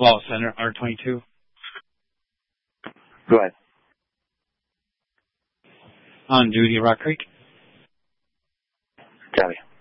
Wallace Center, R22. Go ahead. On duty, Rock Creek. Copy.